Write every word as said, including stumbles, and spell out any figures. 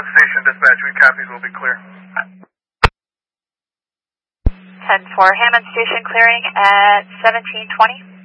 Hammond Station, dispatch. We copies will be clear. ten four, Hammond Station clearing at seventeen twenty.